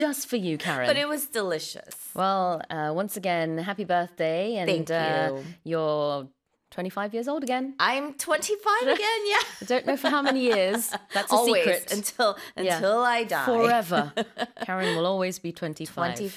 just for you, Karen. But it was delicious. Well, once again, happy birthday. And Thank you. You're 25 years old again. I'm 25 again, yeah. I don't know for how many years. That's a Always, secret. until I die. Forever. Karen will always be 25.